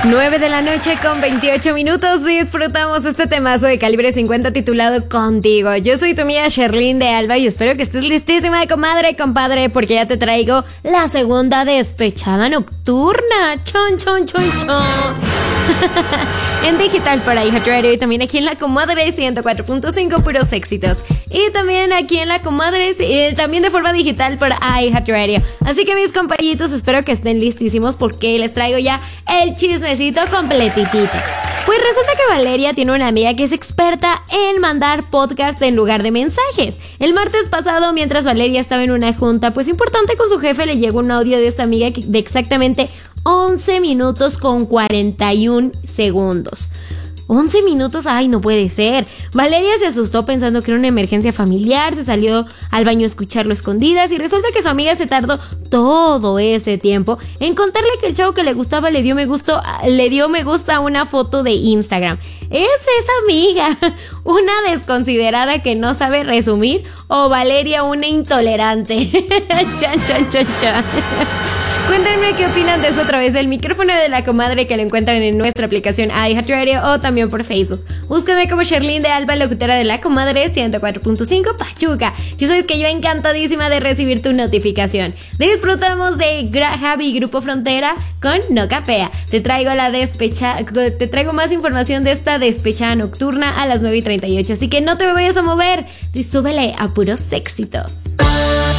9 de la noche con 28 minutos y disfrutamos este temazo de Calibre 50 titulado Contigo. Yo soy tu amiga Sherlyn de Alba y espero que estés listísima, comadre y compadre, porque ya te traigo la segunda despechada nocturna. Chon, chon, chon, chon. En digital para iHeartRadio y también aquí en La Comadre 104.5, puros éxitos. Y también aquí en La Comadre, también de forma digital para iHeartRadio. Así que mis compañitos, espero que estén listísimos porque les traigo ya el chismecito completitito. Pues resulta que Valeria tiene una amiga que es experta en mandar podcast en lugar de mensajes. El martes pasado, mientras Valeria estaba en una junta pues importante con su jefe, le llegó un audio de esta amiga de exactamente 11 minutos con 41 segundos. 11 minutos, ay, no puede ser. Valeria se asustó pensando que era una emergencia familiar, se salió al baño a escucharlo a escondidas y resulta que su amiga se tardó todo ese tiempo en contarle que el chavo que le gustaba le dio me gusta a una foto de Instagram. ¿Es esa amiga una desconsiderada que no sabe resumir o Valeria una intolerante? Chan, chan, chan, chan. Cuéntenme qué opinan de esto a través del micrófono de La Comadre que lo encuentran en nuestra aplicación iHeartRadio o también por Facebook. Búscame como Sherlyn de Alba, locutora de La Comadre 104.5 Pachuca. Ya sabes que yo encantadísima de recibir tu notificación. Disfrutamos de Javi Grupo Frontera con No Capea. Te traigo más información de esta despechada nocturna a las 9:38. Así que no te me vayas a mover. Súbele a puros éxitos.